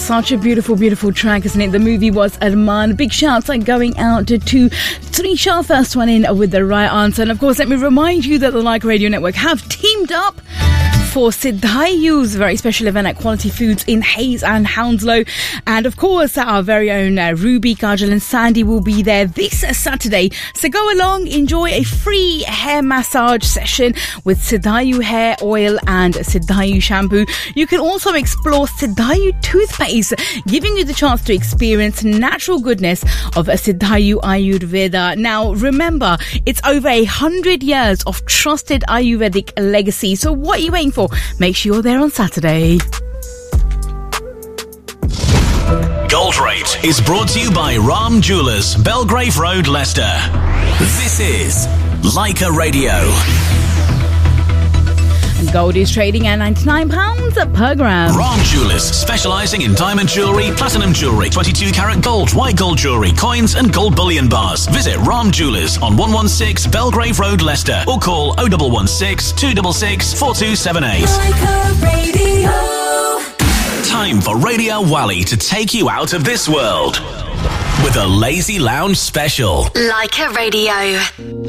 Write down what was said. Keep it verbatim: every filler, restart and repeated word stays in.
such a beautiful, beautiful track, isn't it? The movie was Arman. Big shouts like going out to, to Trisha, first one in with the right answer. And of course, let me remind you that the Like Radio Network have teamed up for Siddhayu's very special event at Quality Foods in Hayes and Hounslow. And of course, our very own uh, Ruby, Kajal and Sandy will be there this uh, Saturday. So go along, enjoy a free hair massage session with Siddhayu hair oil and Siddhayu shampoo. You can also explore Siddhayu toothpaste, giving you the chance to experience natural goodness of a Siddhayu Ayurveda. Now, remember, it's over a hundred years of trusted Ayurvedic legacy. So what are you waiting for? Make sure you're there on Saturday. Gold Rate is brought to you by Ram Jewellers, Belgrave Road, Leicester. This is Leica Radio. Gold is trading at ninety-nine pounds per gram. Ram Jewellers, specialising in diamond jewellery, platinum jewellery, twenty-two carat gold, white gold jewellery, coins and gold bullion bars. Visit Ram Jewellers on one one six Belgrave Road, Leicester, or call oh one one six, two six six, four two seven eight. Leica Radio. Time for Radio Wally to take you out of this world with a Lazy Lounge special. Leica Radio.